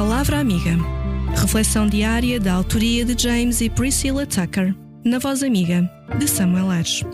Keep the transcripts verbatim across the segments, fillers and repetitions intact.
Palavra Amiga. Reflexão diária da autoria de James e Priscilla Tucker, na voz amiga de Samuel Aires.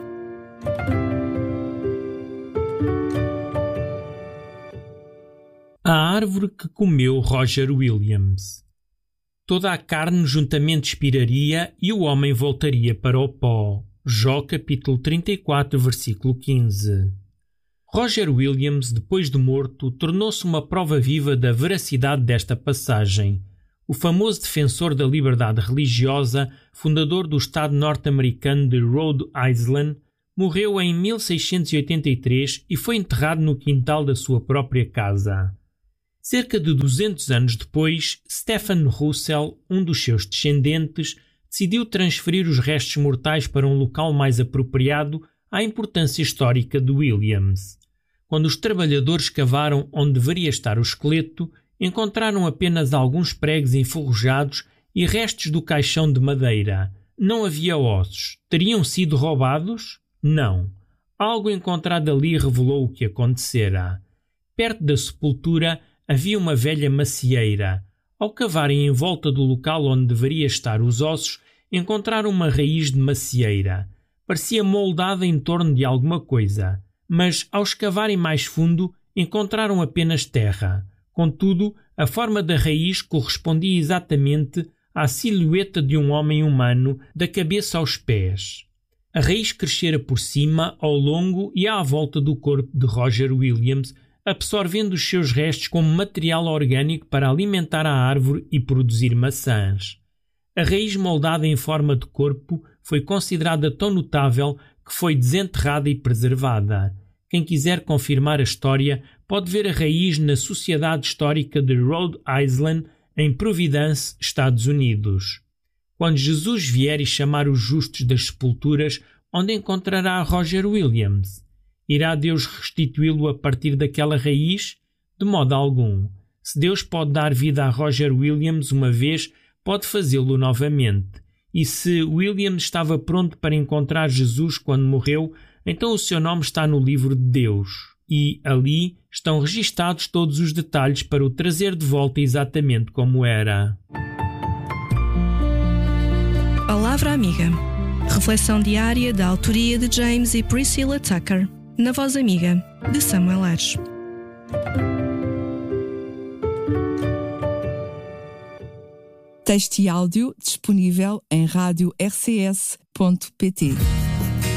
A árvore que comeu Roger Williams. Toda a carne juntamente expiraria e o homem voltaria para o pó. Jó capítulo trinta e quatro, versículo quinze. Roger Williams, depois de morto, tornou-se uma prova viva da veracidade desta passagem. O famoso defensor da liberdade religiosa, fundador do Estado norte-americano de Rhode Island, morreu em mil seiscentos e oitenta e três e foi enterrado no quintal da sua própria casa. Cerca de duzentos anos depois, Stephen Russell, um dos seus descendentes, decidiu transferir os restos mortais para um local mais apropriado à importância histórica de Williams. Quando os trabalhadores cavaram onde deveria estar o esqueleto, encontraram apenas alguns pregos enferrujados e restos do caixão de madeira. Não havia ossos. Teriam sido roubados? Não. Algo encontrado ali revelou o que acontecera. Perto da sepultura havia uma velha macieira. Ao cavarem em volta do local onde deveria estar os ossos, encontraram uma raiz de macieira. Parecia moldada em torno de alguma coisa, mas ao escavarem mais fundo, encontraram apenas terra. Contudo, a forma da raiz correspondia exatamente à silhueta de um homem humano, da cabeça aos pés. A raiz crescera por cima, ao longo e à volta do corpo de Roger Williams, absorvendo os seus restos como material orgânico para alimentar a árvore e produzir maçãs. A raiz moldada em forma de corpo foi considerada tão notável que foi desenterrada e preservada. Quem quiser confirmar a história pode ver a raiz na Sociedade Histórica de Rhode Island, em Providence, Estados Unidos. Quando Jesus vier e chamar os justos das sepulturas, onde encontrará Roger Williams? Irá Deus restituí-lo a partir daquela raiz? De modo algum. Se Deus pode dar vida a Roger Williams uma vez, pode fazê-lo novamente. E se Williams estava pronto para encontrar Jesus quando morreu, então o seu nome está no livro de Deus. E ali estão registados todos os detalhes para o trazer de volta exatamente como era. Palavra Amiga. Reflexão diária da autoria de James e Priscilla Tucker, na voz amiga de Samuel Aires. Texto e áudio disponível em rádio r c s ponto p t.